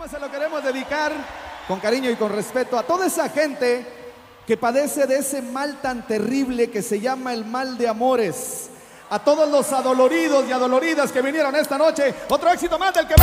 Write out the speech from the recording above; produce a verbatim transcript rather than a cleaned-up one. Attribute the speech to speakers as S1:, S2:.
S1: tema se lo queremos dedicar con cariño y con respeto a toda esa gente que padece de ese mal tan terrible que se llama el mal de amores. A todos los adoloridos y adoloridas que vinieron esta noche. Otro éxito más del que...